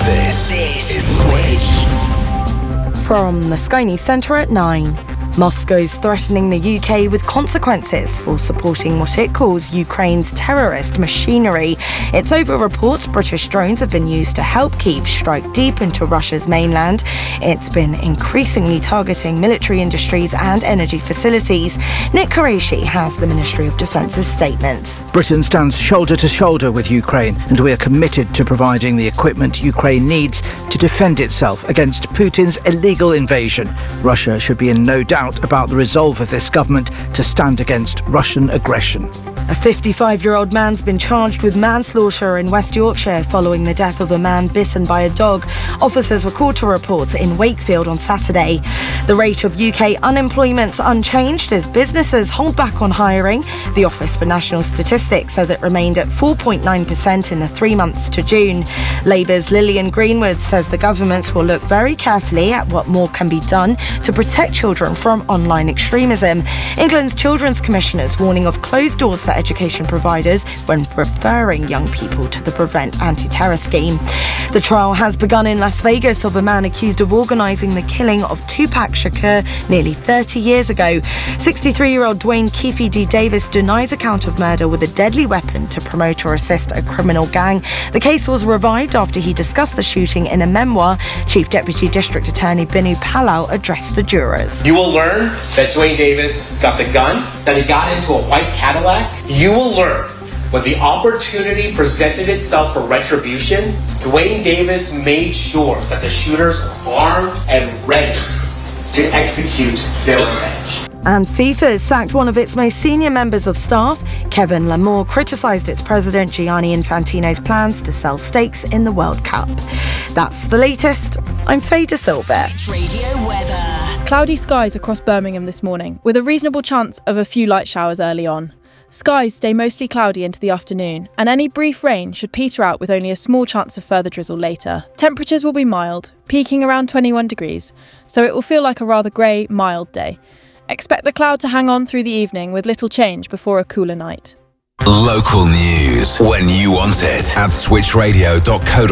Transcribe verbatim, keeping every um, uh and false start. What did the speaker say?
This, this is Switch. From the Sky News Centre at nine. Moscow's threatening the U K with consequences for supporting what it calls Ukraine's terrorist machinery. It's over reports British drones have been used to help Kyiv strike deep into Russia's mainland. It's been increasingly targeting military industries and energy facilities. Nick Qureshi has the Ministry of Defence's statements. Britain stands shoulder to shoulder with Ukraine, and we are committed to providing the equipment Ukraine needs to defend itself against Putin's illegal invasion. Russia should be in no doubt about the resolve of this government to stand against Russian aggression. A fifty-five-year-old man's been charged with manslaughter in West Yorkshire following the death of a man bitten by a dog. Officers were called to reports in Wakefield on Saturday. The rate of U K unemployment's unchanged as businesses hold back on hiring. The Office for National Statistics says it remained at four point nine percent in the three months to June. Labour's Lillian Greenwood says the government will look very carefully at what more can be done to protect children from online extremism. England's Children's Commissioner's warning of closed doors for education providers when referring young people to the Prevent anti-terror scheme. The trial has begun in Las Vegas of a man accused of organising the killing of Tupac Shakur nearly thirty years ago. sixty-three-year-old Dwayne Keefe D. Davis denies account of murder with a deadly weapon to promote or assist a criminal gang. The case was revived after he discussed the shooting in a memoir. Chief Deputy District Attorney Binu Palau addressed the jurors. You will learn that Dwayne Davis got the gun, that he got into a white Cadillac. You will learn when the opportunity presented itself for retribution, Dwayne Davis made sure that the shooters were armed and ready to execute their revenge. And FIFA has sacked one of its most senior members of staff. Kevin Lamore criticised its president Gianni Infantino's plans to sell stakes in the World Cup. That's the latest. I'm Faye De Silva. Radio weather. Cloudy skies across Birmingham this morning, with a reasonable chance of a few light showers early on. Skies stay mostly cloudy into the afternoon, and any brief rain should peter out with only a small chance of further drizzle later. Temperatures will be mild, peaking around twenty-one degrees, so it will feel like a rather grey, mild day. Expect the cloud to hang on through the evening with little change before a cooler night. Local news when you want it at switch radio dot co dot uk.